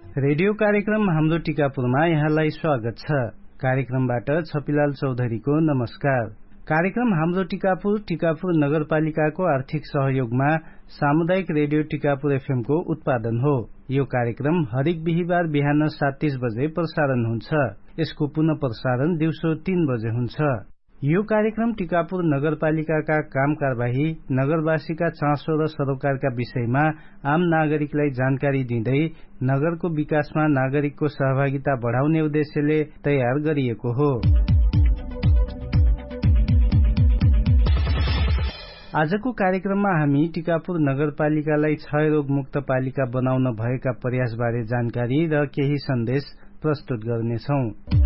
Radio कार्यक्रम हाम्रो टिकापुरमा यहाँलाई स्वागत छ। कार्यक्रमबाट छपिलाल चौधरीको नमस्कार। कार्यक्रम हाम्रो टिकापुर नगरपालिकाको आर्थिक सहयोगमा सामुदायिक रेडियो टिकापुर एफएम को उत्पादन हो। यो कार्यक्रम हरेक बिहीबार बिहान 7:30 बजे प्रसारण हुन्छ। यसको पुनः प्रसारण दिउँसो 3 बजे हुन्छ। यो कार्यक्रम टिकापुर नगरपालिकाका काम कारबाही, नगरवासीका चासो र सरोकारका विषयमा आम नागरिकलाई जानकारी दिँदै नगरको विकासमा नागरिकको सहभागिता बढाउने उद्देश्यले तयार गरिएको हो। आजको कार्यक्रममा हामी टिकापुर नगरपालिकालाई क्षयरोग मुक्त पालिका बनाउन भएका प्रयासबारे जानकारी र केही सन्देश प्रस्तुत गर्नेछौं।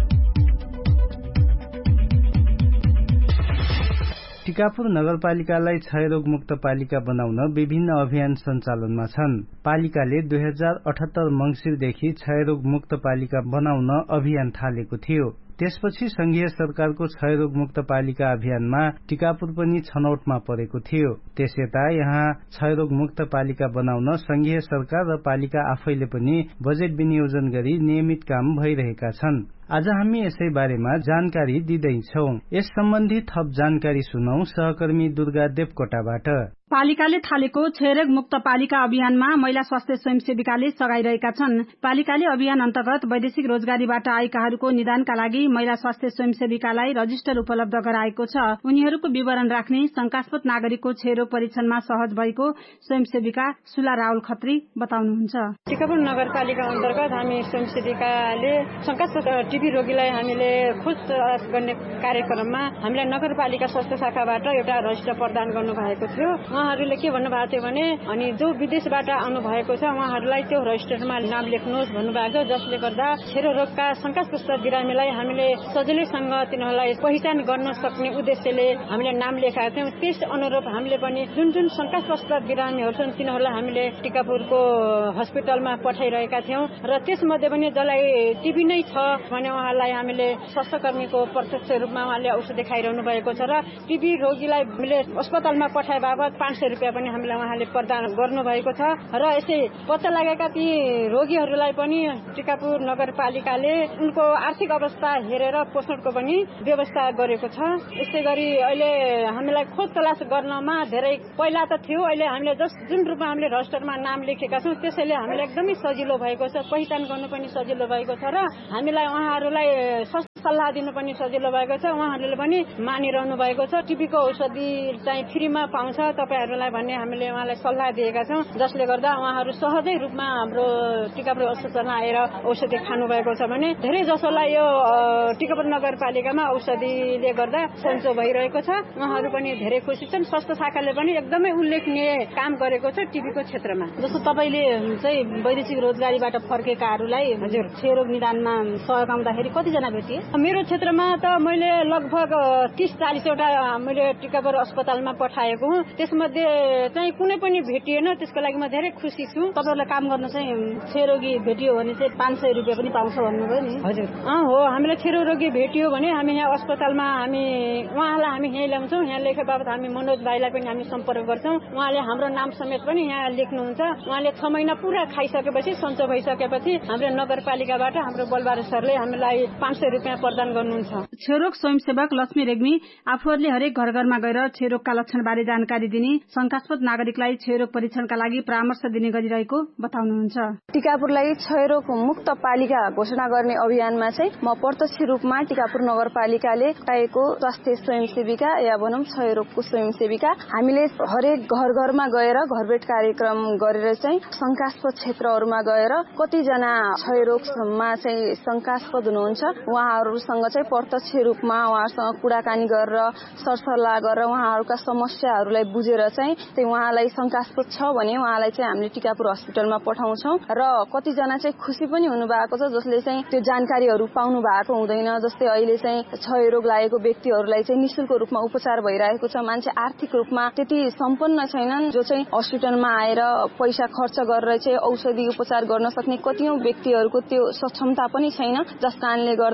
टिकापुर नगरपालिकालाई क्षयरोग मुक्त पालिका बनाउन विभिन्न अभियान सञ्चालनमा छन्। पालिकाले 2078 मंसिरदेखि क्षयरोग मुक्त पालिका बनाउन अभियान थालेको थियो। त्यसपछि संघीय सरकारको क्षयरोग मुक्त पालिका अभियानमा टिकापुर पनि छनौटमा परेको थियो। त्यसयता यहाँ क्षयरोग मुक्त पालिका बनाउन संघीय सरकार र पालिका आफैले पनि बजेट विनियोजन गरी नियमित काम भइरहेका छन्। आज हामी यसै बारेमा जानकारी दिँदैछौं। यस सम्बन्धी थप जानकारी सुनौ सहकर्मी दुर्गा देवकोटाबाट। पालिकाले थालेको क्षयरोग मुक्त पालिका अभियानमा महिला स्वास्थ्य स्वयंसेविकाले सघाइरहेका छन्। पालिकाले अभियान अन्तर्गत वैदेशिक रोजगारीबाट आएकाहरूको निदानका लागि महिला स्वास्थ्य स्वयंसेविकालाई रजिस्टर उपलब्ध गराएको छ। उनीहरूको विवरण राख्ने शंकास्पद नागरिकको क्षयरोग परीक्षणमा सहज भएको स्वयंसेविका सुला राहुल खत्री बताउनुहुन्छ। टिकापुर नगरपालिका अन्तर्गत हामी स्वयंसेविकाले शंकास्पद टिबी रोगीलाई हामीले खोज गर्ने कार्यक्रममा हामीलाई नगरपालिका स्वास्थ्य शाखाबाट एउटा रजिस्टर प्रदान गर्नु भएको थियो। उहाँहरूले के भन्नुभएको थियो भने अनि जो विदेशबाट आउनु भएको छ उहाँहरूलाई त्यो रजिस्टरमा नाम लेख्नुहोस् भन्नुभएको छ, जसले गर्दा क्षयरोगका शंकास्पद बिरामीलाई हामीले सजिलैसँग तिनीहरूलाई पहिचान गर्न सक्ने उद्देश्यले हामीले नाम लेखाएका थियौँ। त्यस अनुरूप हामीले पनि जुन शंकास्पद बिरामीहरू छन् तिनीहरूलाई हामीले टिकापुरको हस्पिटलमा पठाइरहेका थियौँ र त्यसमध्ये पनि जसलाई टिबी नै छ भने उहाँलाई हामीले स्वास्थ्यकर्मीको प्रत्यक्ष रूपमा उहाँले औषधि खाइरहनु भएको छ र टिबी रोगीलाई हामीले अस्पतालमा पठाए बापत 500 रुपियाँ पनि हामीलाई उहाँले प्रदान गर्नुभएको छ र यसै पत्ता लागेका ती रोगीहरूलाई पनि टिकापुर नगरपालिकाले उनको आर्थिक अवस्था हेरेर पोषणको पनि व्यवस्था गरेको छ। यसै गरी अहिले हामीलाई खोज तलास गर्नमा धेरै पहिला त थियो, अहिले हामीले जुन रूपमा हामीले रजिस्टरमा नाम लेखेका छौँ त्यसैले हामीलाई एकदमै सजिलो भएको छ, पहिचान गर्नु पनि सजिलो भएको छ र हामीलाई उहाँहरूलाई सल्लाह दिनु पनि सजिलो भएको छ। उहाँहरूले पनि मानिरहनु भएको छ। टिबीको औषधि चाहिँ फ्रीमा पाउँछ तपाईहरुलाई भन्ने हामीले उहाँलाई सल्लाह दिएका छौं, जसले गर्दा उहाँहरू सहजै रूपमा हाम्रो टिकापुर अस्पतालमा आएर औषधि खानु भएको छ भने धेरै जसोलाई यो टिकापुर नगरपालिकामा औषधिले गर्दा सन्चो भइरहेको छ। उहाँहरू पनि धेरै खुसी छन्। स्वास्थ्य शाखाले पनि एकदमै उल्लेखनीय काम गरेको छ टिबीको क्षेत्रमा। जस्तो तपाईले चाहिँ वैदेशिक रोजगारीबाट फर्केकाहरूलाई हजुर क्षयरोग निदानमा सहयोग आउँदाखेरि कति जना भेटिए? मेरो क्षेत्रमा त मैले लगभग 30-40 वटा मैले टिकापुर अस्पतालमा पठाएको हुँ। त्यसमध्ये चाहिँ कुनै पनि भेटिएन, त्यसको लागि म धेरै खुसी छु। तपाईहरुलाई काम गर्न चाहिँ क्षयरोगी भेटियो भने चाहिँ 500 रुपैयाँ पनि पाउँछ भन्नुभयो नि? हजुर हो, हामीले क्षयरोगी भेटियो भने हामी यहाँ अस्पतालमा उहाँलाई हामी यहीँ ल्याउँछौँ। यहाँ लेखे बापत हामी मनोज भाइलाई पनि हामी सम्पर्क गर्छौँ। उहाँले हाम्रो नाम समेत पनि यहाँ लेख्नुहुन्छ। उहाँले 6 महिना पुरा खाइसकेपछि सन्चो भइसकेपछि हाम्रो नगरपालिकाबाट हाम्रो बलबारे सरले हामीलाई 500 रुपियाँ प्रदान गर्नुहुन्छ। क्षयरोग स्वयंसेवक लक्ष्मी रेग्मी आफूहरूले हरेक घर घरमा गएर क्षयरोगका लक्षणबारे जानकारी दिने, शंकास्पद नागरिकलाई क्षयरोग परीक्षणका लागि परामर्श दिने गरिरहेको बताउनुहुन्छ। टिकापुरलाई क्षयरोग मुक्त पालिका घोषणा गर्ने अभियानमा चाहिँ म प्रत्यक्ष रूपमा टिकापुर नगरपालिकाले पाएको स्वास्थ्य स्वयंसेविका या भनौं क्षयरोगको स्वयंसेविका हामीले हरेक घर घरमा गएर घरभेट कार्यक्रम गरेर चाहिँ शंकास्पद क्षेत्रहरूमा गएर कतिजना क्षयरोगमा चाहिँ शंकास्पद हुनुहुन्छ उहाँहरूसँग चाहिँ प्रत्यक्ष रूपमा उहाँहरूसँग कुराकानी गरेर सरसल्लाह गरेर उहाँहरूका समस्याहरूलाई बुझेर चाहिँ उहाँलाई शंकास्पद छ भने उहाँलाई चाहिँ हामीले टिकापुर हस्पिटलमा पठाउँछौं र कतिजना चाहिँ खुसी पनि हुनु भएको छ, जसले चाहिँ त्यो जानकारीहरू पाउनु भएको हुँदैन। जस्तै अहिले चाहिँ क्षयरोग लागेको व्यक्तिहरूलाई चाहिँ निशुल्क रूपमा उपचार भइरहेको छ। मान्छे आर्थिक रूपमा त्यति सम्पन्न छैनन् जो चाहिँ हस्पिटलमा आएर पैसा खर्च गरेर चाहिँ औषधि उपचार गर्न सक्ने कतियौं व्यक्तिहरूको त्यो सक्षमता पनि छैन, जस कारणले गर्दा चाहिँ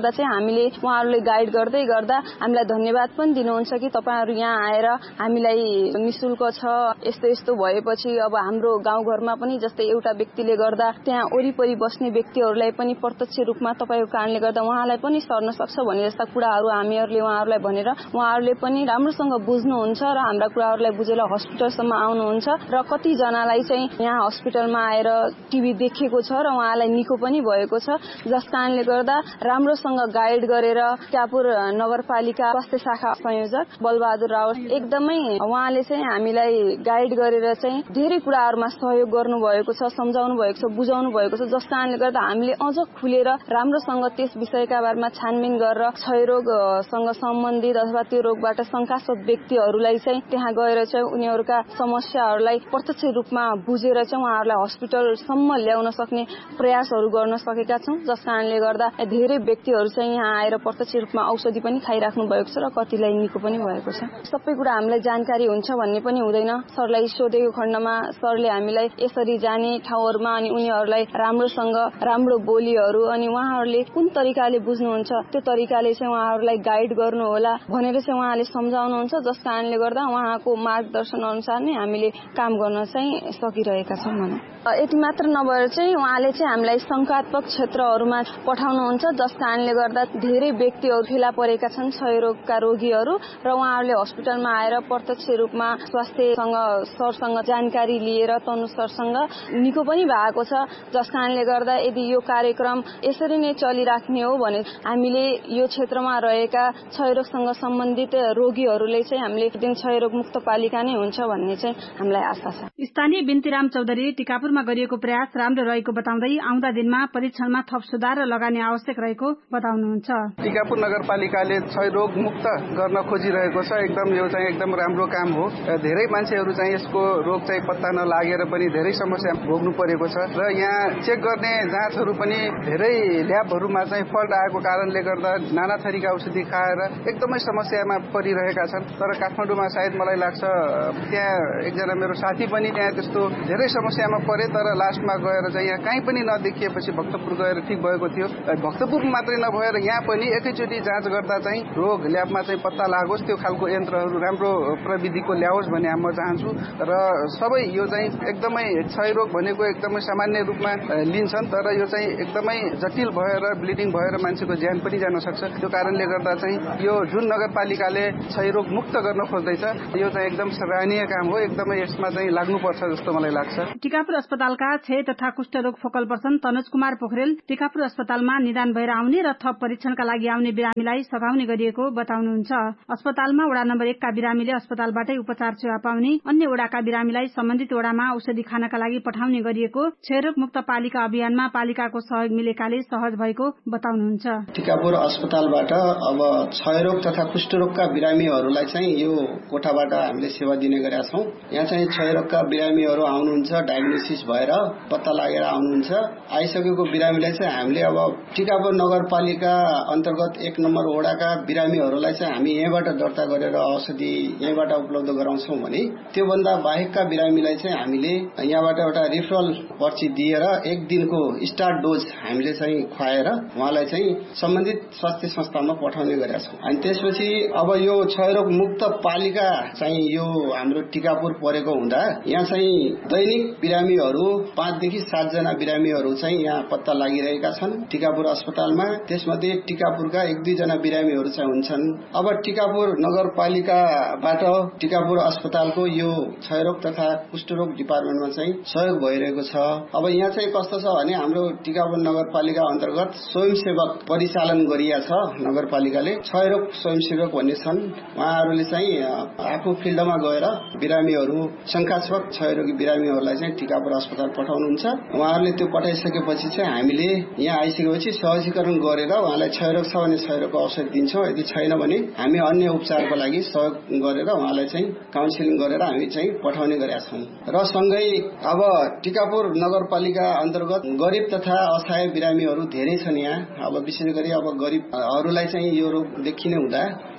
हामीले उहाँहरूले गाइड गर्दै गर्दा हामीलाई धन्यवाद पनि दिनुहुन्छ कि तपाईहरु यहाँ आएर हामीलाई निशुल्क छ, यस्तो यस्तो भएपछि अब हाम्रो गाउँघरमा पनि जस्तै एउटा व्यक्तिले गर्दा त्यहाँ वरिपरि बस्ने व्यक्तिहरूलाई पनि प्रत्यक्ष रूपमा तपाईको कारणले गर्दा उहाँलाई पनि सर्न सक्छ भन्ने जस्ता कुराहरू हामीहरूले उहाँहरूलाई भनेर उहाँहरूले पनि राम्रोसँग बुझ्नुहुन्छ र हाम्रा कुराहरूलाई बुझेर हस्पिटलसम्म आउनुहुन्छ र कति जनालाई चाहिँ यहाँ हस्पिटलमा आएर टिभी देखेको छ र उहाँलाई निको पनि भएको छ, जस कारणले गर्दा राम्रोसँग गाइड गरेर टिकापुर नगरपालिका स्वास्थ्य शाखा संयोजक बलबहादुर रावत एकदमै उहाँले चाहिँ हामीलाई गाइड गरेर चाहिँ धेरै कुराहरुमा सहयोग गर्नु भएको छ, सम्झाउनु भएको छ, बुझाउनु भएको छ, जस कारणले गर्दा हामीले अझ खुलेर राम्रोसँग त्यस विषयका बारेमा छानबिन गरेर क्षयरोगसँग सम्बन्धित अथवा त्यो रोगबाट शंकास्पद व्यक्तिहरूलाई चाहिँ त्यहाँ गएर चाहिँ उनीहरूका समस्याहरूलाई प्रत्यक्ष रूपमा बुझेर चाहिँ उहाँहरूलाई हस्पिटलसम्म ल्याउन सक्ने प्रयासहरू गर्न सकेका छौं, जस कारणले गर्दा धेरै व्यक्तिहरू चाहिँ यहाँ आएर प्रत्यक्ष रूपमा औषधि पनि खाइराख्नु भएको छ र कतिलाई निको पनि भएको छ। सबै कुरा हामीलाई जानकारी हुन्छ भन्ने पनि हुँदैन। सरलाई सोधेको खण्डमा सरले हामीलाई यसरी जाने ठाउँहरुमा अनि उनीहरूलाई राम्रोसँग राम्रो बोलीहरू अनि उहाँहरूले कुन तरिकाले बुझ्नुहुन्छ त्यो तरिकाले चाहिँ उहाँहरूलाई गाइड गर्नु होला भनेर चाहिँ उहाँले सम्झाउनुहुन्छ, जस कारणले गर्दा उहाँको मार्गदर्शन अनुसार नै हामीले काम गर्न चाहिँ सकिरहेका छौं भनौं। यति मात्र नभएर चाहिँ उहाँले चाहिँ हामीलाई शंकात्मक क्षेत्रहरूमा पठाउनुहुन्छ, जस कारणले गर्दा धेरै व्यक्तिहरू फेला परेका छन् क्षयरोगका रोगीहरू र उहाँहरूले हस्पिटलमा आएर प्रत्यक्ष रूपमा स्वास्थ्यसँग सरसँग जानकारी लिएर तनु सरसँग निको पनि भएको छ, जस कारणले गर्दा यदि यो कार्यक्रम यसरी नै चलिराख्ने हो भने हामीले यो क्षेत्रमा रहेका क्षयरोगसँग सम्बन्धित रोगीहरूले चाहिँ हामीले एक दिन क्षयरोग मुक्त पालिका नै हुन्छ भन्ने चाहिँ हामीलाई आशा छ। स्थानीय बिन्तीराम चौधरी टिकापुरमा गरिएको प्रयास राम्रो रहेको बताउँदै आउँदा दिनमा परीक्षणमा थप सुधार र लगानी आवश्यक रहेको बताउनुहुन्छ। टिकापुर नगरपालिकाले क्षयरोग मुक्त गर्न खोजिरहेको छ, यो चाहिँ एकदम राम्रो काम हो। धेरै मान्छेहरू चाहिँ यसको रोग चाहिँ पत्ता नलागेर पनि धेरै समस्या भोग्नु परेको छ र यहाँ चेक गर्ने जाँचहरू पनि धेरै ल्याबहरूमा चाहिँ फल्ट आएको कारणले गर्दा नाना थरीका औषधि खाएर एकदमै समस्यामा परिरहेका छन्। तर काठमाडौँमा सायद मलाई लाग्छ त्यहाँ एकजना मेरो साथी पनि त्यहाँ त्यस्तो धेरै समस्यामा परे, तर लास्टमा गएर चाहिँ यहाँ कहीँ पनि नदेखिएपछि भक्तपुर गएर ठिक भएको थियो। भक्तपुर मात्रै नभएर यहाँ पनि एकैचोटि जाँच गर्दा चाहिँ रोग ल्याबमा चाहिँ पत्ता लागोस्, त्यो खालको यन्त्रहरू राम्रो प्रविधिको ल्याओस् भन्ने म चाहन्छु। र सबै यो चाहिँ एकदमै क्षयरोग भनेको एकदमै सामान्य रूपमा लिन्छन्, तर यो चाहिँ एकदमै जटिल भएर ब्लिडिङ भएर मान्छेको ज्यान पनि जान सक्छ। त्यो कारणले गर्दा चाहिँ यो जुन नगरपालिकाले क्षयरोग मुक्त गर्न खोज्दैछ यो चाहिँ एकदम सराहनीय काम हो, एकदमै यसमा चाहिँ लाग्नुपर्छ जस्तो मलाई लाग्छ। टिकापुर अस्पतालका क्षय तथा कुष्ठरोग फोकल पर्सन तनुज कुमार पोखरेल टिकापुर अस्पतालमा निदान भएर आउने र थप परीक्षणका लागि आउने बिरामीलाई सघाउने गरिएको बताउनुहुन्छ। अस्पतालमा वडा नम्बर 1 का बिरामीले अस्पतालबाटै उपचार सेवा पाउने, अन्य वडाका बिरामीलाई सम्बन्धित वडामा औषधि खानका लागि पठाउने गरिएको, क्षयरोग मुक्त पालिका अभियानमा पालिकाको सहयोग मिलेकाले सहज भएको बताउनुहुन्छ। टिकापुर अस्पतालबाट अब क्षयरोग तथा कुष्ठरोगका बिरामीहरूलाई चाहिँ यो कोठाबाट हामीले सेवा दिने गरेका छौं। यहाँ चाहिँ क्षयरोगका बिरामीहरू आउनुहुन्छ, डायग्नोसिस भएर पत्ता लागेर आउनुहुन्छ। आइसकेको बिरामीलाई चाहिँ हामीले अब टिकापुर नगरपालिका अन्तर्गत 1 नम्बर वडाका बिरामीहरूलाई चाहिँ हामी यहीँबाट दर्ता गरेर औषधि यहीँबाट उपलब्ध गराउँछौं भने त्योभन्दा बाहेकका बिरामीलाई चाहिँ हामीले यहाँबाट एउटा रिफरल पर्ची दिएर 1 दिनको स्टार्ट डोज हामीले चाहिँ खुवाएर उहाँलाई चाहिँ सम्बन्धित स्वास्थ्य संस्थामा पठाउने गरेका छौं। अनि त्यसपछि अब यो क्षयरोग मुक्त पालिका चाहिँ यो हाम्रो टिकापुर परेको हुँदा यहाँ चाहिँ दैनिक बिरामीहरू 5 देखि 7 जना बिरामीहरू चाहिँ यहाँ पत्ता लागिरहेका छन् टिकापुर अस्पतालमा। त्यसमध्ये टिकापुरका 1-2 जना बिरामीहरू चाहिँ हुन्छन्। अब टिकापुर नगरपालिकाबाट टिकापुर अस्पतालको यो क्षयरोग तथा कुष्ठरोग डिपार्टमेन्टमा चाहिँ सहयोग भइरहेको छ। अब यहाँ चाहिँ कस्तो छ भने हाम्रो टिकापुर नगरपालिका अन्तर्गत स्वयंसेवक परिचालन गरिया छ नगरपालिकाले। क्षयरोग स्वयंसेवक भन्ने छन्, उहाँहरूले चाहिँ आफू फिल्डमा गएर बिरामीहरू शंकास्पद क्षयरोगी बिरामीहरूलाई चाहिँ टिकापुर अस्पताल पठाउनुहुन्छ। उहाँहरूले त्यो पठाइसकेपछि चाहिँ हामीले यहाँ आइसकेपछि सहजीकरण गरेर उहाँलाई क्षयरोग छ भने क्षयरोगको औषधि दिन्छौं, यदि छैन भने हामी अन्य उपचारको लागि सहयोग गरेर उहाँलाई चाहिँ काउन्सिलिङ गरेर हामी चाहिँ पठाउने गरेका छौं। र सँगै अब टिकापुर नगरपालिका अन्तर्गत गरिब तथा असहाय बिरामीहरू धेरै छन् यहाँ। अब विशेष गरी अब गरिबहरूलाई चाहिँ यो रोग देखिने हुँदा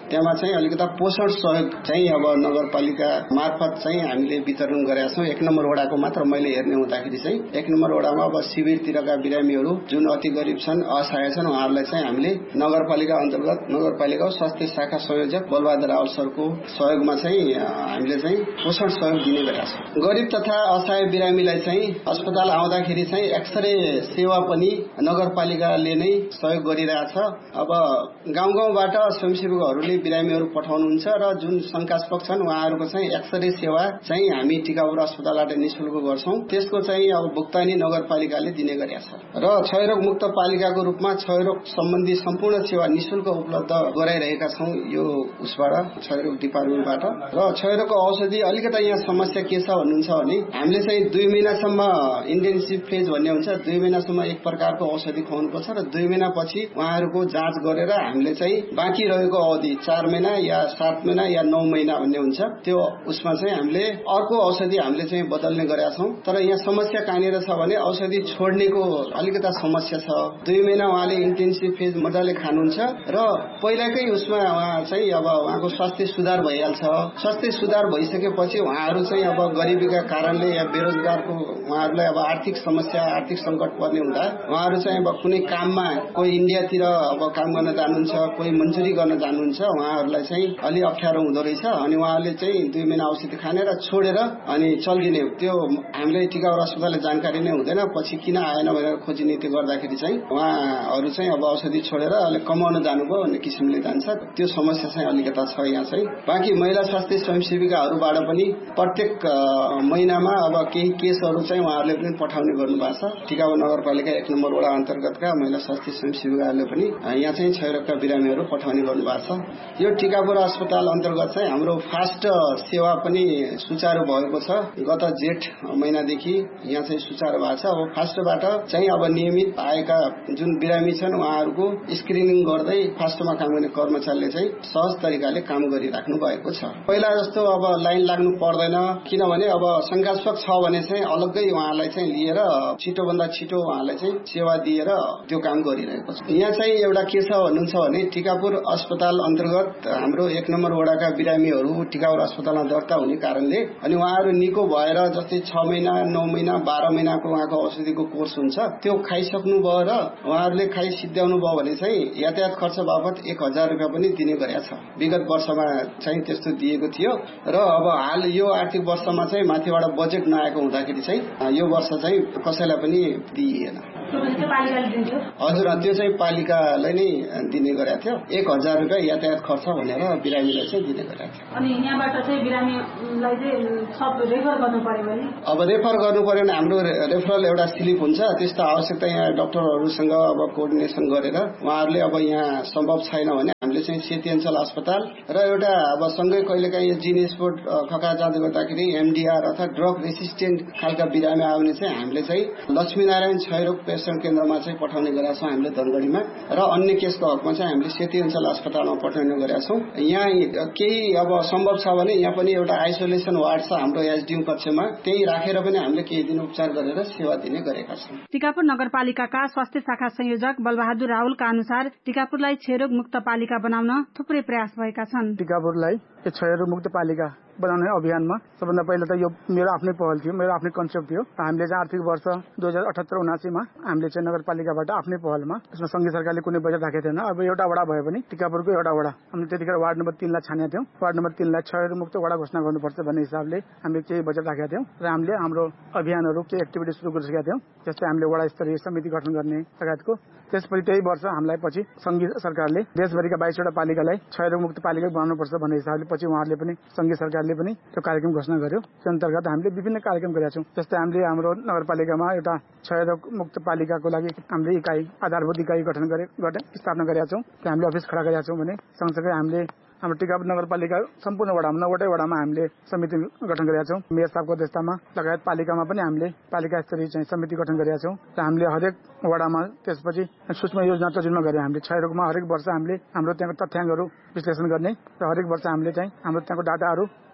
त्यहाँ चाहिँ अलिकता पोषण सहयोग चाहिँ अब नगरपालिका मार्फत चाहिँ हामीले वितरण गरेका छौँ। 1 नम्बर वडाको मात्र मैले हेर्ने हुँदाखेरि चाहिँ 1 नम्बर वडामा अब शिविरतिरका बिरामीहरू जुन अति गरिब छन्, असहाय छन्, उहाँहरूलाई चाहिँ हामीले नगरपालिका अन्तर्गत नगरपालिका स्वास्थ्य शाखा संयोजक बलबहादुर रावल सरको सहयोगमा चाहिँ हामीले चाहिँ पोषण सहयोग दिने गरेका छौँ। गरिब तथा असहाय बिरामीलाई चाहिँ अस्पताल आउँदाखेरि चाहिँ एक्सरे सेवा पनि नगरपालिकाले नै सहयोग गरिरहेछ। अब गाउँ गाउँबाट स्वयंसेवकहरूले बिरामीहरू पठाउनुहुन्छ र जुन शंकास्पद छन् उहाँहरूको चाहिँ एक्सरे सेवा चाहिँ हामी टिकापुर अस्पतालबाट निशुल्क गर्छौं। त्यसको चाहिँ अब भुक्तानी नगरपालिकाले दिने गरेको छ र क्षयरोग मुक्त पालिकाको रूपमा क्षयरोग सम्बन्धी सम्पूर्ण सेवा निशुल्क उपलब्ध गराइरहेका छौं यो उसबाट क्षयरोग डिपार्टमेन्टबाट। र क्षयरोगको औषधि अलिकता यहाँ समस्या के छ भन्नुहुन्छ भने हामीले चाहिँ 2 महिनासम्म इन्टेन्सिभ फेज भन्ने हुन्छ, 2 महिनासम्म एक प्रकारको औषधि खुवाउनुपर्छ र 2 महिनापछि उहाँहरूको जाँच गरेर हामीले चाहिँ बाँकी रहेको अवधि 4 महिना या 7 महिना या 9 महिना भन्ने हुन्छ, त्यो उसमा चाहिँ हामीले अर्को औषधि हामीले चाहिँ बदल्ने गरेका छौं। तर यहाँ समस्या कहाँनिर छ भने औषधि छोड्नेको अलिकता समस्या छ। 2 महिना उहाँले इन्टेन्सिभ फेज मजाले खानुहुन्छ र पहिलाकै उसमा उहाँ चाहिँ अब उहाँको स्वास्थ्य सुधार भइहाल्छ। स्वास्थ्य सुधार भइसकेपछि उहाँहरू चाहिँ अब गरिबीका कारणले या बेरोजगारको उहाँहरूलाई अब आर्थिक समस्या आर्थिक संकट पर्ने हुँदा उहाँहरू चाहिँ अब कुनै काममा कोही इन्डियातिर अब काम गर्न जानुहुन्छ, कोही मन्जुरी गर्न जानुहुन्छ, उहाँहरूलाई चाहिँ अलि अप्ठ्यारो हुँदो रहेछ। अनि उहाँहरूले चाहिँ 2 महिना औषधि खाने र छोडेर अनि चल्किने, त्यो हामीले टिकापुर अस्पतालले जानकारी नै हुँदैन, पछि किन आएन भनेर खोजी नीति गर्दाखेरि चाहिँ उहाँहरू चाहिँ अब औषधि छोडेर अलिक कमाउन जानुभयो भन्ने किसिमले जान्छ। त्यो समस्या चाहिँ अलिकता छ यहाँ चाहिँ। बाँकी महिला स्वास्थ्य स्वयंसेविकाहरूबाट पनि प्रत्येक महिनामा अब केही केसहरू चाहिँ उहाँहरूले पनि पठाउने गर्नुभएको छ। टिकापुर नगरपालिका 1 नम्बर वडा अन्तर्गतका महिला स्वास्थ्य स्वयंसेविकाहरूले पनि यहाँ चाहिँ क्षयरोगका बिरामीहरू पठाउने गर्नुभएको छ। यो टिकापुर अस्पताल अन्तर्गत चाहिँ हाम्रो फास्ट सेवा पनि सुचारू भएको छ। गत जेठ महिनादेखि यहाँ चाहिँ सुचारू भएको छ। अब फास्टबाट चाहिँ अब नियमित आएका जुन बिरामी छन् उहाँहरूको स्क्रिनिङ गर्दै फास्टमा काम गर्ने कर्मचारीले चाहिँ सहज तरिकाले काम गरिराख्नु भएको छ। पहिला जस्तो अब लाइन लाग्नु पर्दैन, किनभने अब शंकास्पद छ भने चाहिँ अलग्गै उहाँलाई चाहिँ लिएर छिटोभन्दा छिटो उहाँलाई चाहिँ सेवा दिएर त्यो काम गरिरहेको छ। यहाँ चाहिँ एउटा के छ भन्नुहुन्छ भने टिकापुर अस्पताल अन्तर्गत हाम्रो 1 नम्बर वडाका बिरामीहरू टिकापुर अस्पतालमा दर्ता हुने कारणले अनि उहाँहरू निको भएर जस्तै 6 महिना 9 महिना 12 महिनाको उहाँको औषधिको कोर्स हुन्छ, त्यो खाइसक्नु भयो र उहाँहरूले खाइसिद्ध्याउनु भयो भने चाहिँ यातायात खर्च बापत 1000 रुपियाँ पनि दिने गरेको छ। विगत वर्षमा चाहिँ त्यस्तो दिएको थियो र अब हाल यो आर्थिक वर्षमा चाहिँ माथिबाट बजेट नआएको हुँदाखेरि चाहिँ यो वर्ष चाहिँ कसैलाई पनि दिइएन। हजुर, त्यो चाहिँ पालिकालाई नै दिने गरेको थियो। 1000 रुपियाँ यातायात खर्च भनेर बिरामीलाई चाहिँ दिने गरेको थियो। अनि यहाँबाट चाहिँ बिरामीलाई चाहिँ थप रेफर गर्नु पर्यो भने अब रेफर गर्नु पर्यो भने हाम्रो रेफरल एउटा स्लिप हुन्छ, त्यस्तो आवश्यकता यहाँ डाक्टरहरूसँग अब कोअर्डिनेसन गरेर उहाँहरूले अब यहाँ सम्भव छैन भने हामीले चाहिँ सेती अञ्चल अस्पताल र एउटा अब सँगै कहिलेकाहीँ जिन स्पोर्ट खका जाँच गर्दाखेरि एमडीआर अथवा ड्रग रेसिस्टेन्ट खालका बिरामी आयो भने चाहिँ हामीले चाहिँ लक्ष्मीनारायण क्षयरोग पेशेन्ट केन्द्रमा चाहिँ पठाउने गरेका छौँ हामीले धनगढीमा, र अन्य केसको हकमा चाहिँ हामीले सेती अञ्चल अस्पतालमा पठाउने गरेका छौँ। यहाँ केही अब सम्भव छ भने यहाँ पनि एउटा आइसोलेसन वार्ड छ हाम्रो एसडीएम कक्षमा, त्यही राखेर पनि हामीले केही दिन उपचार गरेर सेवा दिने गरेका छौँ। टिकापुर नगरपालिकाका स्वास्थ्य शाखा संयोजक बलबहादुर रावलका अनुसार टिकापुरलाई क्षयरोग मुक्त पालिका बनाउन थुप्रै प्रयास भएका छन्। टिकापुरलाई क्षयरोग मुक्त पालिका बनाउने अभियानमा सबभन्दा पहिला त यो मेरो आफ्नै पहल थियो, मेरो आफ्नै कन्सेप्ट थियो। हामीले चाहिँ आर्थिक वर्ष 2078-79 मा हामीले चाहिँ नगरपालिकाबाट आफ्नै पहलमा, त्यसमा संघीय सरकारले कुनै बजेट राखेको थिएन। अब एउटा वडा भयो भने टिकापुरको एउटा वडा हामीले त्यतिखेर वार्ड नम्बर 3 लाई छानेका थियौँ। वार्ड नम्बर 3 लाई क्षयरोग मुक्त वडा घोषणा गर्नुपर्छ भन्ने हिसाबले हामीले केही बजेट राखेका थियौँ र हामीले हाम्रो अभियानहरू केही एक्टिभिटी सुरु गरिसकेका थियौँ, जस्तै हामीले वडा स्तरीय समिति गठन गर्ने लगायतको। त्यसपछि त्यही वर्ष हामीलाई पछि संघीय सरकारले देशभरिका 22वटा पालिकालाई क्षयरोग मुक्त पालिका बनाउनुपर्छ भन्ने हिसाबले पछि उहाँहरूले पनि संघीय सरकारले पनि त्यो कार्यक्रम घोषणा गर्यो। त्यो अन्तर्गत हामीले विभिन्न कार्यक्रम गरेका छौँ। जस्तै हामीले हाम्रो नगरपालिकामा एउटा क्षयरोग मुक्त पालिकाको लागि हामीले इकाइ आधारभूत इकाइ गठन स्थापना गरेका छौँ। त्यहाँ हामीले अफिस खडा गरेका छौँ भने सँगसँगै हामीले हाम्रो टिकापुर नगरपालिका सम्पूर्ण वडामा 9वटै वडामा हामीले समिति गठन गरेका छौँ। मेयर साहबको अध्यक्षतामा लगायत पालिकामा पनि हामीले पालिका स्तरीय चाहिँ समिति गठन गरेका छौँ र हामीले हरेक वडामा त्यसपछि सूक्ष्म योजना तर्जुमा गरे। हामीले क्षयरोगमा हरेक वर्ष हामीले हाम्रो त्यहाँको तथ्याङ्कहरू विश्लेषण गर्ने र हरेक वर्ष हामीले चाहिँ हाम्रो त्यहाँको डाटाहरू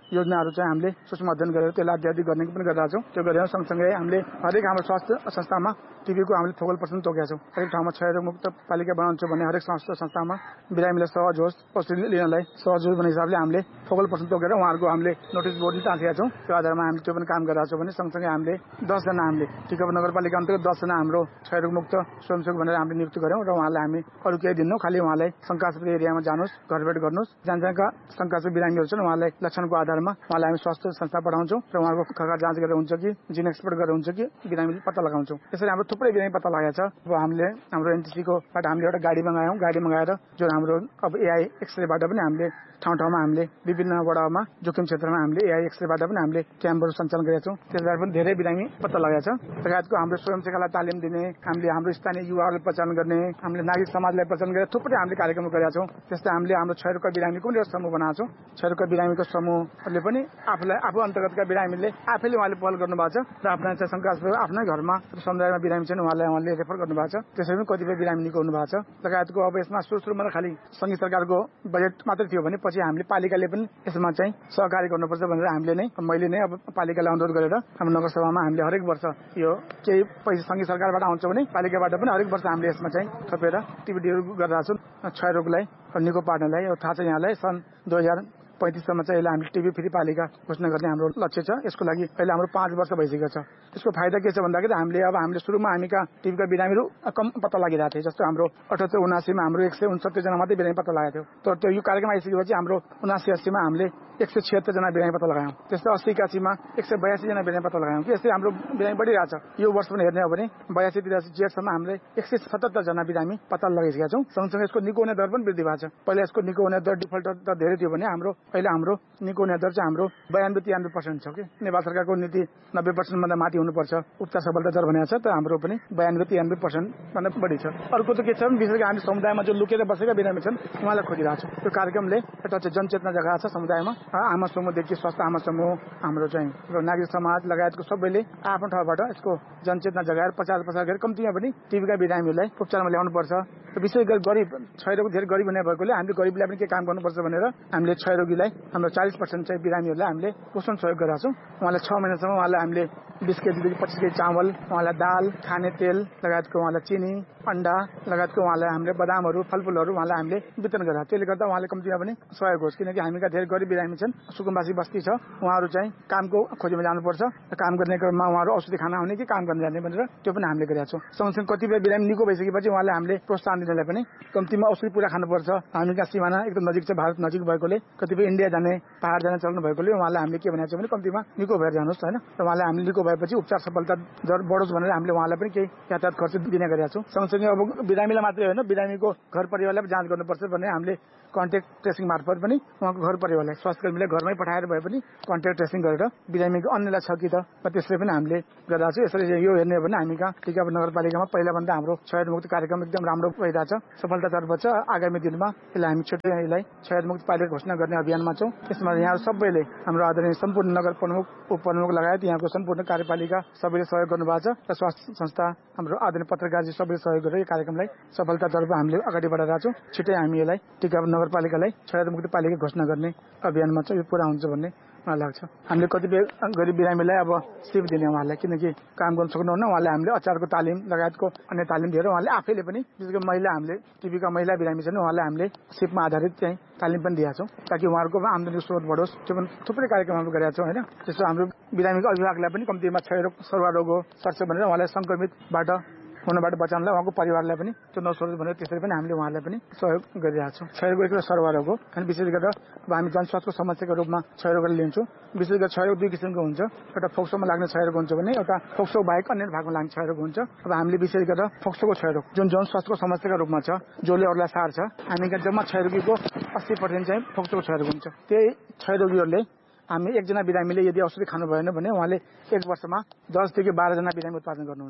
योजनाहरू चाहिँ हामीले सूक्ष्म अध्ययन गरेर त्यसलाई अध्यादेश गर्ने पनि गरिरहेका छौँ। त्यो गरेर सँगसँगै हामीले हरेक हाम्रो स्वास्थ्य संस्थामा टिबीको हामीले फोकल पर्सन तोकेका छौँ। हरेक ठाउँमा क्षयरोगमुक्त पालिका बनाउँछौँ भने हरेक स्वास्थ्य संस्थामा बिरामीलाई सहज होस्, औषधि लिनलाई सहज होस् भन्ने हिसाबले हामीले फोकल पर्सन तोकेर उहाँहरूको हामीले नोटिस बोर्ड पनि टाँसेका छौँ। त्यो आधारमा हामीले त्यो पनि काम गरिरहेका छौँ भने सँगसँगै हामीले 10 जना हामीले टिकापुर नगरपालिका अन्तर्गत 10 जना हाम्रो क्षयरोगमुक्त स्वयंसेवक भनेर हामीले नियुक्ति गऱ्यौँ र उहाँलाई हामी अरू केही दिन्नौँ, खालि उहाँलाई शङ्कास्पद एरियामा जानुहोस्, घरभेट गर्नुहोस्, जहाँका शङ्कास्पद बिरामीहरू छन् उहाँलाई लक्षणको आधारमा उहाँलाई हामी स्वास्थ्य संस्था पठाउँछौँ र उहाँको खगा जाँच गरेर हुन्छ कि जिन एक्सपर्ट गरेर हुन्छ कि बिरामी पत्ता लगाउँछौँ। यसरी हाम्रो थुप्रै बिरामी पत्ता लगाएको छ। अब हामीले हाम्रो एनटिसीकोबाट हामीले एउटा गाडी मगायौँ। गाडी मगाएर जुन हाम्रो अब एआई एक्सरेबाट पनि हामीले ठाउँ ठाउँमा हामीले विभिन्न वडामा जोखिम क्षेत्रमा हामीले एआई एक्सरेबाट पनि हामीले क्याम्पहरू सञ्चालन गरेका छौँ। त्यसबाट पनि धेरै बिरामी पत्ता लगाएको छ। लगायतको हाम्रो स्वयंसेवकलाई तालिम दिने, हामीले हाम्रो स्थानीय युवाहरूलाई पहिचान गर्ने, हामीले नागरिक समाजलाई पहिचान गरेर थुप्रै हामीले कार्यक्रम गरेका छौँ। त्यस्तै हामीले हाम्रो क्षयरोगका बिरामीको पनि एउटा समूह बनाएको छौँ। क्षयरोगका बिरामीको समूहले पनि आफू अन्तर्गतका बिरामीले आफैले उहाँले पहल गर्नुभएको छ र आफ्ना चाहिँ शङ्कास्पद आफ्नै घरमा समुदायमा बिरामी छन् उहाँले रेफर गर्नुभएको छ। त्यसरी पनि कतिपय बिरामी निको हुनुभएको छ। लगायतको अब यसमा सुरुमा खालि सङ्घीय सरकारको बजेट मात्रै थियो भने पछि हामीले पालिकाले पनि यसमा चाहिँ सहकारी गर्नुपर्छ भनेर मैले नै अब पालिकालाई अनुरोध गरेर हाम्रो नगरसभामा हामीले हरेक वर्ष यो केही पैसा सङ्घीय सरकारबाट आउँछ भने पालिकाबाट पनि हरेक वर्ष हामीले यसमा चाहिँ थपेर टिबिडीहरू गरिरहेको छौँ। क्षयरोगलाई निको पार्नलाई थाहा छ यहाँलाई सन् 2035सम्म चाहिँ यसलाई हामीले टिबी फ्री पालिका घोषणा गर्ने हाम्रो लक्ष्य छ। यसको लागि अहिले हाम्रो 5 वर्ष भइसकेको छ। यसको फाइदा के छ भन्दाखेरि हामीले सुरुमा हामी कहाँ टिबीका बिरामीहरू कम पत्ता लागिरहेको थियो। जस्तो हाम्रो 78-79मा हाम्रो 169 जना मात्रै बिरामी पत्ता लगाएको थियो। तर त्यो यो कार्यक्रम आइसकेपछि हाम्रो 79-80मा हामीले 176 जना बिरामी पत्ता लगायौँ। त्यस्तै 80-81मा 182 जना बिरामी पत्ता लगायौँ कि यस्तै हाम्रो बिरामी बढिरहेछ। यो वर्ष पनि हेर्ने हो भने 82-83 जेठसम्म हामीले 177 जना बिरामी पत्ता लगाइसकेका छौँ। सँगसँगै यसको निको हुने दर पनि वृद्धि भएको छ। पहिला यसको निको हुने दर डिफल्ट दर धेरै थियो भने अहिले हाम्रो निको हुने दर चाहिँ हाम्रो 92-93% छ कि नेपाल सरकारको नीति 90% भन्दा माथि हुनुपर्छ उपचार सफलता दर भनेको छ। त हाम्रो पनि 92-93% भन्दा बढी छ। अर्को त के छ भने विशेष गरी हामी समुदायमा जो लुकेर बसेका बिरामी छन् उहाँलाई खोजिरहेको छौँ। त्यो कार्यक्रमले एउटा चाहिँ जनचेतना जगाएको छ समुदायमा। आमा समूहदेखि स्वास्थ्य आमा समूह हाम्रो चाहिँ नागरिक समाज लगायतको सबैले आफ्नो ठाउँबाट यसको जनचेतना जगाएर 50 गरेर कम्तीमा पनि टिबीका बिरामीहरूलाई उपचारमा ल्याउनुपर्छ। विशेष गरी गरिब क्षयरोग धेरै गरिब हुने भएकोले हामीले गरिबलाई पनि के काम गर्नुपर्छ भनेर हामीले क्षयरोगीलाई हाम्रो 40% चाहिँ बिरामीहरूलाई हामीले पोषण सहयोग गरेका छौँ। उहाँलाई 6 महिनासम्म उहाँलाई हामीले 20 केजीदेखि 25 केजी चामल, उहाँलाई दाल, खाने तेल लगायतको उहाँलाई चिनी, अन्डा लगायतको उहाँलाई हामीले बदामहरू, फलफुलहरू उहाँलाई हामीले वितरण गरेका। त्यसले गर्दा उहाँले कम्तीमा पनि सहयोग होस्। किनकि हामीका धेरै गरिब बिरामी छन्, सुकुम्बासी बस्ती छ, उहाँहरू चाहिँ कामको खोजीमा जानुपर्छ। काम गर्ने क्रममा उहाँहरू औषधि खाना आउने कि काम गर्न जाने भनेर त्यो पनि हामीले गरेका छौँ। सँगसँगै कतिपय बिरामी निको भइसकेपछि उहाँलाई हामीले प्रोत्साहन दिनलाई पनि कम्तीमा औषधि पुरा खानुपर्छ। हामीका सिमाना एकदम नजिक छ, भारत नजिक भएकोले कतिपय इन्डिया जाने, पहाड जाने चल्नु भएकोले उहाँलाई हामीले के भनेको छ भने कम्तीमा निको भएर जानुहोस् होइन। र उहाँलाई हामीले निको भएपछि उपचार सफलता दर बढोस् भनेर हामीले उहाँलाई पनि केही यातायात खर्च दिने गरेका छौँ। सँगसँगै अब बिरामीलाई मात्रै होइन, बिरामीको घर परिवारलाई पनि जाँच गर्नुपर्छ भने हामीले कन्ट्याक्ट ट्रेसिङ मार्फत पनि उहाँको घर परिवारलाई स्वास्थ्यकर्मीलाई घरमै पठाएर भए पनि कन्ट्याक्ट ट्रेसिङ गरेर बिरामीको अन्यलाई छ कि त त्यसले पनि हामीले गरिरहेको छौँ। यसरी यो हेर्ने हो भने हामी कहाँ टिकापुर नगरपालिकामा पहिलाभन्दा हाम्रो क्षयरोगमुक्त कार्यक्रम एकदम राम्रो भइरहेछ, सफलतातर्फ छ। आगामी दिनमा यसलाई हामी छिट्टै यसलाई क्षयरोगमुक्त पालिका घोषणा गर्ने अभियानमा छौँ। यसमा यहाँ सबैले हाम्रो आदरणीय सम्पूर्ण नगर प्रमुख, उपप्रमुख लगायत यहाँको सम्पूर्ण कार्यपालिका सबैले सहयोग गर्नुभएको छ र स्वास्थ्य संस्था हाम्रो आदरणीय पत्रकारजी सबैले सहयोग गरेर यो कार्यक्रमलाई सफलतातर्फ हामीले अगाडि बढाइरहेका छौँ। छिट्टै हामी यसलाई टिकापुर नगरपालिकालाई क्षयरोगमुक्त पालिका घोषणा गर्ने अभियानमा चाहिँ यो पुरा हुन्छ भन्ने मलाई लाग्छ। हामीले कतिपय गरिब बिरामीलाई अब सिप दिने उहाँहरूलाई, किनकि काम गर्न सक्नुहुन्न, उहाँलाई हामीले अचारको तालिम लगायतको अन्य तालिम दिएर उहाँले आफैले पनि विशेष गरी महिला हामीले टिबीका महिला बिरामी छन् उहाँलाई हामीले सिपमा आधारित चाहिँ तालिम पनि दिएका छौँ ताकि उहाँहरूको आमदानी स्रोत बढोस्। त्यो पनि थुप्रै कार्यक्रमहरू गरेका छौँ होइन। त्यस्तो हाम्रो बिरामीको अभिभावकलाई पनि कम्तीमा क्षयरोग सर्वरोग हो सर्छ भनेर उहाँलाई सङ्क्रमितबाट हुनबाट बचाउनलाई उहाँको परिवारलाई पनि त्यो नसरोस् भनेर त्यसरी पनि हामीले उहाँलाई पनि सहयोग गरिरहेका छौँ। क्षयरोग एक सर्वरोग हो अनि विशेष गरेर अब हामी जनस्वास्थ्यको समस्याको रूपमा क्षयरोगलाई लिन्छौँ। विशेष गरी क्षयरोग 2 किसिमको हुन्छ, एउटा फोक्सोमा लाग्ने क्षयरोग हुन्छ भने एउटा फोक्सो बाहेक अन्य भागमा लाग्ने क्षयरोग हुन्छ। अब हामीले विशेष गरेर फोक्सोको क्षयरोग जुन जनस्वास्थ्यको समस्याको रूपमा छ, जसले अरूलाई सार्छ, हामी जम्मा क्षयरोगीको 80% चाहिँ फोक्सोको क्षयरोग हुन्छ। त्यही क्षयरोगीहरूले हामी एकजना बिरामीले यदि औषधि खानु भएन भने उहाँले 1 वर्षमा 10 देखि 12 जना बिरामी उत्पादन गर्नुहुन्छ।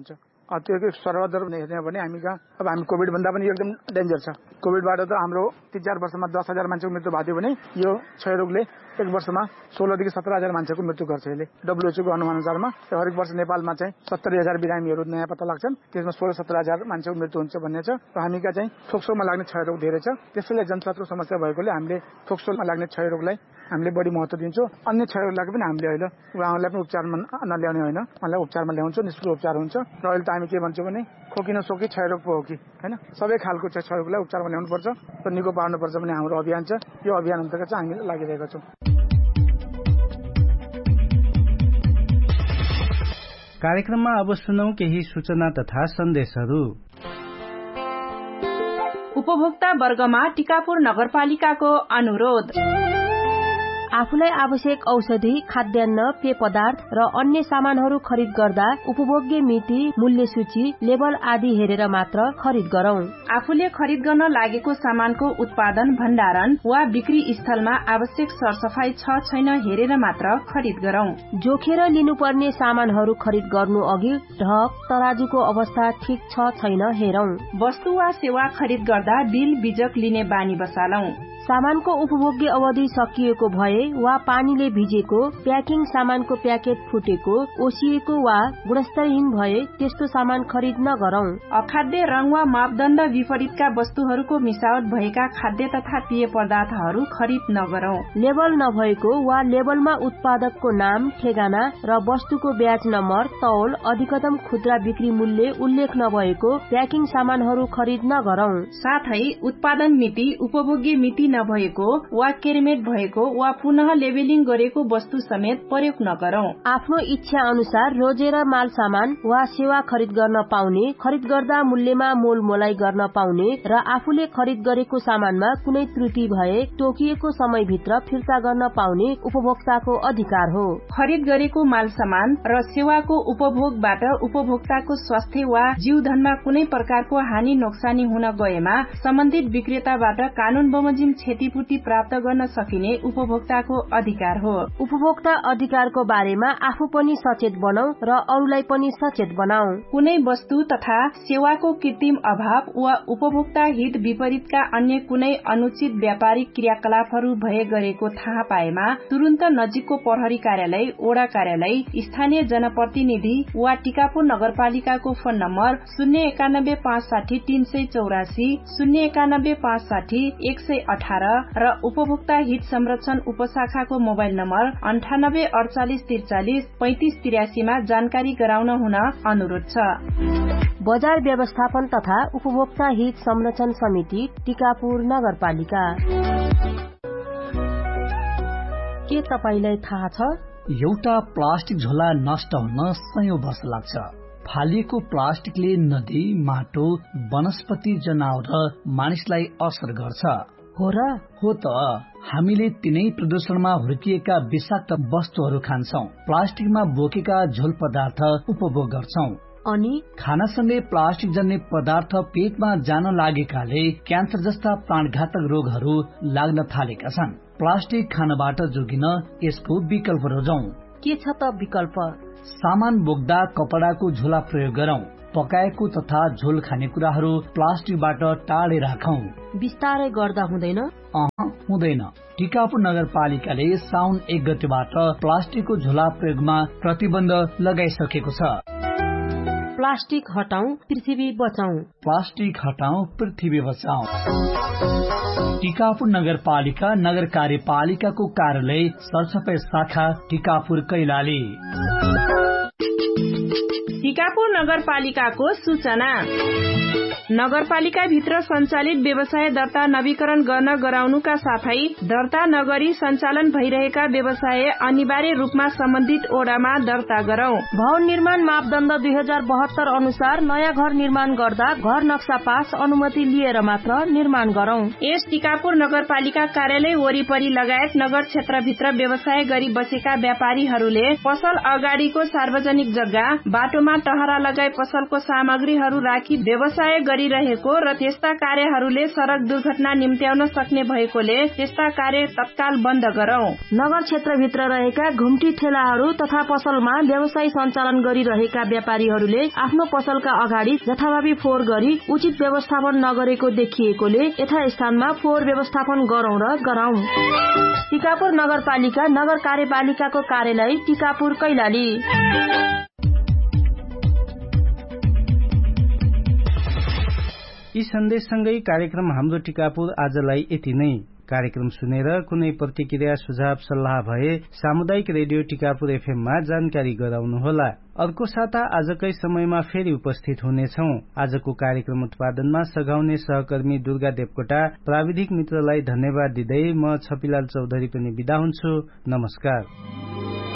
त्यो सर्वदर हेर्ने भने हामी कहाँ अब हामी कोभिड भन्दा पनि एकदम डेन्जर छ। कोभिडबाट त हाम्रो 3-4 वर्षमा 10,000 मान्छेको मृत्यु भएको थियो भने यो क्षयरोगले एक वर्षमा 16 देखि 17,000 मान्छेको मृत्यु गर्छ। यसले WHO को अनुमान अनुसारमा हरेक वर्ष नेपालमा चाहिँ 70,000 बिरामीहरू नयाँ पत्ता लाग्छन्, त्यसमा 16-17,000 मान्छेको मृत्यु हुन्छ भन्ने छ। र हामी कहाँ चाहिँ फोक्सोमा लाग्ने क्षयरोग धेरै छ, त्यसैले जनस्वास्थ्यको समस्या भएकोले हामीले फोक्सोमा लाग्ने क्षयरोगलाई हामीले बढी महत्त्व दिन्छौँ। अन्य क्षयरोगलाई पनि हामीले अहिले उहाँलाई पनि उपचारमा नल्याउने होइन, उहाँलाई उपचारमा ल्याउँछौँ, निःशुल्क उपचार हुन्छ। र अहिले त हामी के भन्छौँ भने खोकी नसोकी क्षयरोग पो हो कि होइन, सबै खालको चाहिँ क्षयरोगलाई उपचारमा ल्याउनुपर्छ र निको पार्नुपर्छ भन्ने हाम्रो अभियान छ। यो अभियान अन्तर्गत चाहिँ हामीले लागिरहेका छौँ। कार्यक्रममा अब सुनौ केही सूचना तथा सन्देशहरू। उपभोक्ता वर्गमा टिकापुर नगरपालिकाको अनुरोध। आफूलाई आवश्यक औषधि, खाद्यान्न, पेय पदार्थ र अन्य सामानहरू खरिद गर्दा उपभोग्य मिति, मूल्य सूची, लेबल आदि हेरेर मात्र खरिद गरौं। आफूले खरिद गर्न लागेको सामानको उत्पादन, भण्डारण वा बिक्री स्थलमा आवश्यक सरसफाई छ छैन हेरेर मात्र खरिद गरौं। जोखेर लिनुपर्ने सामानहरू खरिद गर्नु अघि ढक, तराजुको अवस्था ठिक छ छैन हेरौं। वस्तु वा सेवा खरिद गर्दा बिल बीजक लिने बानी बसालौं। सामानको उपभोग्य अवधि सकिएको भए वा पानीले भिजेको, प्याकिङ सामानको प्याकेट फुटेको, ओसिएको वा गुणस्तरहीन भए त्यस्तो सामान खरिद नगरौं। अखाद्य रंग वा मापदण्ड विपरीतका वस्तुहरूको मिसावट भएका खाद्य तथा पेय पदार्थहरू खरिद नगरौं। लेबल नभएको वा लेबलमा उत्पादकको नाम, ठेगाना र वस्तुको ब्याज नम्बर, तौल, अधिकतम खुद्रा बिक्री मूल्य उल्लेख नभएको प्याकिङ सामानहरू खरिद नगरौं। साथै उत्पादन मिति, उपभोग्य मिति नभएको वा केरमेट भएको वा पुनः लेबलिङ गरेको वस्तु समेत प्रयोग नगरौं। आफ्नो इच्छा अनुसार रोजेर माल सामान वा सेवा खरिद गर्न पाउने, खरिद गर्दा मूल्यमा मोल मोलाई गर्न पाउने र आफूले खरिद गरेको सामानमा कुनै त्रुटि भए तोकिएको समयभित्र फिर्ता गर्न पाउने उपभोक्ताको अधिकार हो। खरिद गरेको माल सामान र सेवाको उपभोगबाट उपभोक्ताको स्वास्थ्य वा जीवधनमा कुनै प्रकारको हानि नोक्सानी हुन गएमा सम्बन्धित विक्रेताबाट कानून बमोजिम क्षतिपूर्ति प्राप्त गर्न सकिने उपभोक्ताको अधिकार हो। उपभोक्ता अधिकारको बारेमा आफू पनि सचेत बनाऊ र अरूलाई पनि सचेत बनाऊ। कुनै वस्तु तथा सेवाको कृत्रिम अभाव वा उपभोक्ता हित विपरीतका अन्य कुनै अनुचित व्यापारिक क्रियाकलापहरू भए गरेको थाहा पाएमा तुरन्त नजिकको प्रहरी कार्यालय, वडा कार्यालय, स्थानीय जनप्रतिनिधि वा टिकापुर नगरपालिकाको फोन नम्बर 091 560 384, 091 560 118 र उपभोक्ता हित संरक्षण उपशाखाको मोबाइल नम्बर 98 48 43 35 83 मा जानकारी गराउन हुन अनुरोध छ। बजार व्यवस्थापन तथा उपभोक्ता हित संरक्षण समिति, टिकापुर नगरपालिका। के तपाईलाई थाहा छ एउटा प्लास्टिक झोला नष्ट हुन सयौं वर्ष लाग्छ। फालिएको प्लास्टिकले नदी, माटो, वनस्पति, जनावर र मानिसलाई असर गर्छ। हो र? हो त। हामीले तिनै प्रदूषणमा हुर्किएका विषाक्त वस्तुहरू खान्छौं, प्लास्टिकमा बोकेका झोल पदार्थ उपभोग गर्छौं अनि खानासँगै प्लास्टिक जन्य पदार्थ पेटमा जान लागेकाले क्यान्सर जस्ता प्राणघातक रोगहरू लाग्न थालेका छन्। प्लास्टिक खानबाट जोगिन यसको विकल्प रोजौं। के छ त विकल्प? सामान बोक्दा कपडाको झोला प्रयोग गरौं। पकाएको तथा झोल खानेकुराहरू प्लास्टिकबाट टाढे राखौं। बिस्तारै गर्दा हुँदैन? हुँदैन। टिकापुर नगरपालिकाले साउन 1 गतेबाट प्लास्टिकको झोला प्रयोगमा प्रतिबन्ध लगाइसकेको छ। प्लास्टिक हटाऊ, पृथ्वी बचाऊ। प्लास्टिक हटाऊ, पृथ्वी बचाऊ। टिकापुर नगरपालिका, नगर कार्यपालिकाको कार्यालय, सरसफाई शाखा, टिकापुर कैलाली। टिकापुर नगरपालिकाको सूचना। नगरपालिका भित्र सञ्चालित व्यवसाय दर्ता नवीकरण गर्न गराउनुका साथै दर्ता नगरी सञ्चालन भइरहेका व्यवसाय अनिवार्य रूपमा सम्बन्धित ओडामा दर्ता गरौं। भवन निर्माण मापदण्ड 2072 अनुसार नयाँ घर निर्माण गर्दा घर नक्सा पास अनुमति लिएर मात्र निर्माण गरौं। यस टिकापुर नगरपालिका कार्यालय वरिपरि लगायत नगर क्षेत्रभित्र व्यवसाय गरी बसेका व्यापारीहरूले पसल अगाडिको सार्वजनिक जग्गा, बाटोमा टहरा लगाई पसलको सामग्रीहरू राखी व्यवसाय गरिरहेको र त्यस्ता कार्यहरूले सड़क दुर्घटना निम्त्याउन सक्ने भएकोले त्यस्ता कार्य तत्काल बन्द गरौं। नगर क्षेत्रभित्र रहेका घुम्टी ठेलाहरू तथा पसलमा व्यवसाय सञ्चालन गरिरहेका व्यापारीहरूले आफ्नो पसलका अगाडि जथाभावी फोहोर गरी उचित व्यवस्थापन नगरेको देखिएकोले यथास्थानमा फोहोर व्यवस्थापन गरौं र गराउँ। टिकापुर नगरपालिका नगर कार्यपालिकाको कार्यालय टिकापुर कैलाली। यी सन्देशसँगै कार्यक्रम हाम्रो टिकापुर आजलाई यति नै। कार्यक्रम सुनेर कुनै प्रतिक्रिया सुझाव सल्लाह भए सामुदायिक रेडियो टिकापुर एफएममा जानकारी गराउनुहोला। अर्को साता आजकै समयमा फेरि उपस्थित हुनेछौं। आजको कार्यक्रम उत्पादनमा सघाउने सहकर्मी दुर्गा देवकोटा, प्राविधिक मित्रलाई धन्यवाद दिँदै म छपिलाल चौधरी पनि बिदा हुन्छु। नमस्कार।